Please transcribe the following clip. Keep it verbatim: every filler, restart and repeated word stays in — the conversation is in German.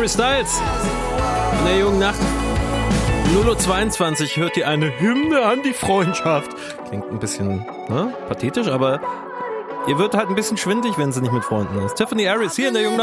Harry Styles. In der jungen Nacht. null Uhr zweiundzwanzig hört ihr eine Hymne an die Freundschaft. Klingt ein bisschen ne, pathetisch, aber ihr wird halt ein bisschen schwindig, wenn sie nicht mit Freunden ist. Tiffany Harris hier in der jungen Nacht.